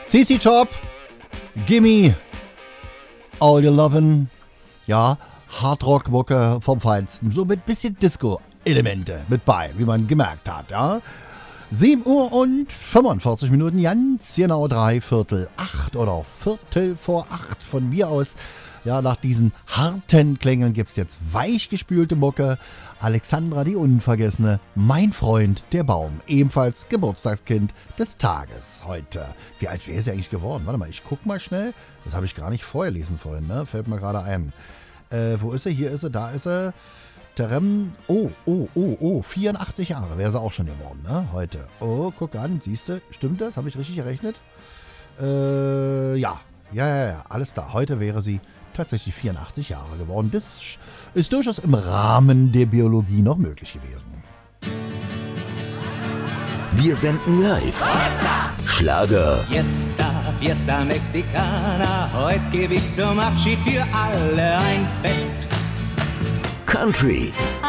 CC Top, Gimme All Your Lovin'. Ja, Hardrock-Mucke vom Feinsten. So mit bisschen Disco-Elemente mit bei, wie man gemerkt hat, ja. 7 Uhr und 45 Minuten, ganz genau 7:45 oder 7:45 von mir aus. Ja, nach diesen harten Klängen gibt es jetzt weichgespülte Mucke. Alexandra, die Unvergessene, mein Freund, der Baum, ebenfalls Geburtstagskind des Tages heute. Wie alt wäre sie eigentlich geworden? Warte mal, ich guck mal schnell. Das habe ich gar nicht vorgelesen vorhin, ne? Fällt mir gerade ein. Wo ist sie? Hier ist sie, da ist sie. Terem. Oh, 84 Jahre wäre sie auch schon geworden, ne? Heute. Oh, guck an, siehst du, stimmt das? Habe ich richtig gerechnet? Ja, alles klar. Heute wäre sie tatsächlich 84 Jahre geworden. Das ist durchaus im Rahmen der Biologie noch möglich gewesen. Wir senden live. Schlager. Fiesta Mexicana. Heute gebe ich zum Abschied für alle ein Fest. Country.